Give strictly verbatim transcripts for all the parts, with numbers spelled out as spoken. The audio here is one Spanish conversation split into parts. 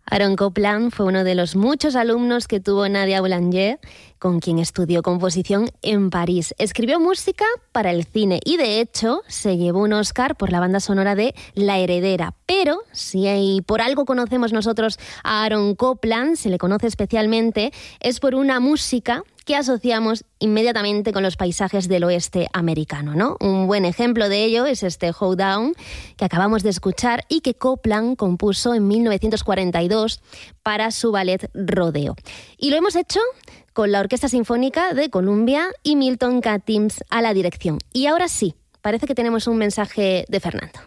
Aaron Copland fue uno de los muchos alumnos que tuvo Nadia Boulanger, con quien estudió composición en París. Escribió música para el cine y, de hecho, se llevó un Oscar por la banda sonora de La Heredera. Pero, si hay, por algo conocemos nosotros a Aaron Copland, se le conoce especialmente, es por una música que asociamos inmediatamente con los paisajes del oeste americano, ¿no? Un buen ejemplo de ello es este Hoedown que acabamos de escuchar y que Copland compuso en mil novecientos cuarenta y dos para su ballet Rodeo. Y lo hemos hecho con la Orquesta Sinfónica de Columbia y Milton Katims a la dirección. Y ahora sí, parece que tenemos un mensaje de Fernando.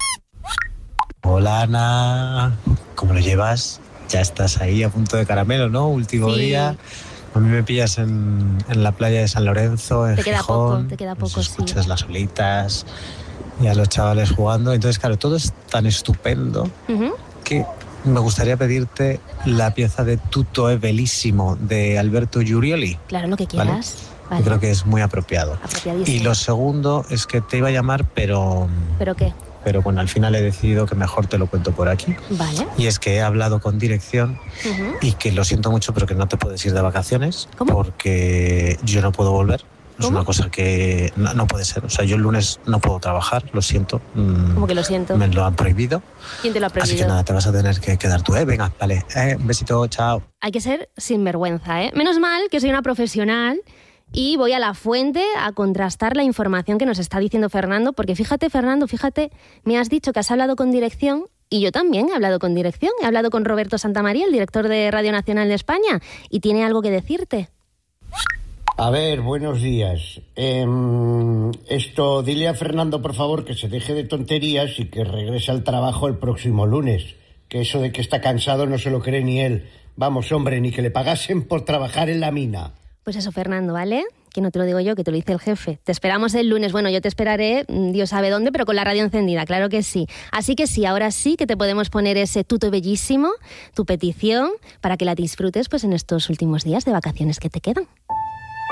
Hola, Ana, ¿cómo lo llevas? Ya estás ahí a punto de caramelo, ¿no? Último sí. día. A mí me pillas en, en la playa de San Lorenzo, en te queda Gijón, poco, te queda poco, pues escuchas sí. las olitas y a los chavales jugando. Entonces, claro, todo es tan estupendo uh-huh. que me gustaría pedirte la pieza de Tutto è bellissimo de Alberto Giurioli. Claro, lo que quieras. ¿Vale? Vale. Yo creo que es muy apropiado. Y lo segundo es que te iba a llamar, pero... ¿Pero qué? Pero bueno, al final he decidido que mejor te lo cuento por aquí. Vale. Y es que he hablado con dirección uh-huh. y que lo siento mucho, pero que no te puedes ir de vacaciones. ¿Cómo? Porque yo no puedo volver. Es ¿Cómo? una cosa que no, no puede ser. O sea, yo el lunes no puedo trabajar, lo siento. ¿Cómo que lo siento? Me lo han prohibido. ¿Quién te lo ha prohibido? Así que nada, te vas a tener que quedar tú, ¿eh? Venga, vale. Eh, un besito, chao. Hay que ser sinvergüenza, ¿eh? Menos mal que soy una profesional y voy a la fuente a contrastar la información que nos está diciendo Fernando, porque fíjate, Fernando, fíjate, me has dicho que has hablado con dirección y yo también he hablado con dirección. He hablado con Roberto Santamaría, el director de Radio Nacional de España, y tiene algo que decirte. A ver, buenos días. Eh, esto, dile a Fernando, por favor, que se deje de tonterías y que regrese al trabajo el próximo lunes. Que eso de que está cansado no se lo cree ni él. Vamos, hombre, ni que le pagasen por trabajar en la mina. Pues eso, Fernando, ¿vale? Que no te lo digo yo, que te lo dice el jefe. Te esperamos el lunes. Bueno, yo te esperaré, Dios sabe dónde, pero con la radio encendida, claro que sí. Así que sí, ahora sí que te podemos poner ese Tutto bellísimo, tu petición, para que la disfrutes pues en estos últimos días de vacaciones que te quedan.